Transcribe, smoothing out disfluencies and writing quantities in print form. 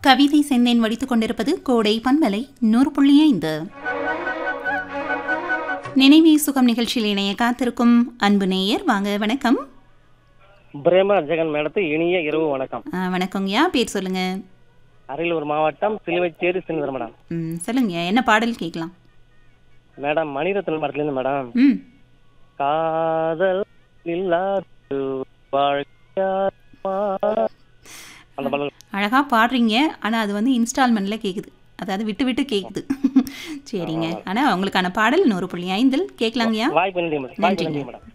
கவிதை செந்தேன் வடித்துக் கொண்டிருப்பது கோடை பண்பலை 100.5. நினைவே சுகம் நிகழ்ச்சியில் இணைய காத்திருக்கும் அன்பு நேயர் வாங்க. வணக்கம். பிரேமா ஜெகன் மேடத்து இனிய இரவு வணக்கம். வணக்கங்கய்யா, பேர் சொல்லுங்க. அரியலூர் மாவட்டம் சிலுவைச்சேரி சின்னதர் மேடம். சொல்லுங்க, என்ன பாடல் கேட்கலாம் மேடம்? மணிரத்னம் படத்துலேருந்து மேடம். காதல் இல்லாது வாழ்க்கையாகுமா? அந்த பாடல் அழகா பாடுறீங்க. ஆனா அது வந்து இன்ஸ்டால்மெண்ட்ல கேக்குது, அதாவது விட்டு விட்டு கேக்குது. சரிங்க, ஆனா உங்களுக்கான பாடல் 100.5 கேட்கலாங்கய்யா. வாய்ப்பு நன்றி மேடம்.